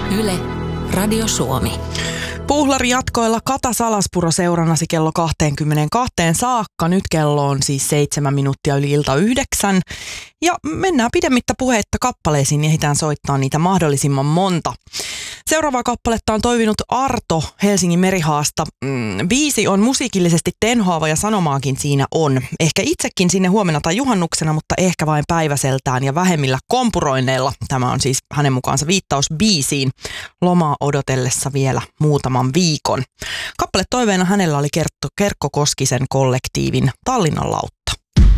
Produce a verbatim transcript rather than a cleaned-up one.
Yle, Radio Suomi. Puuhlari jatkoilla Kata Salaspuro seurannasi kello kaksikymmentäkaksi saakka. Nyt kello on siis seitsemän minuuttia yli ilta yhdeksän. Ja mennään pidemmittä puheitta kappaleisiin ja ehditään soittaa niitä mahdollisimman monta. Seuraavaa kappaletta on toivinut Arto Helsingin Merihaasta. Mm, biisi on musiikillisesti tenhoava ja sanomaakin siinä on. Ehkä itsekin sinne huomenna tai juhannuksena, mutta ehkä vain päiväseltään ja vähemmillä kompuroinneilla. Tämä on siis hänen mukaansa viittaus biisiin. Lomaa odotellessa vielä muutaman viikon. Kappale toiveena hänellä oli Kerttu, Kerkko Koskisen kollektiivin Tallinnan lautta.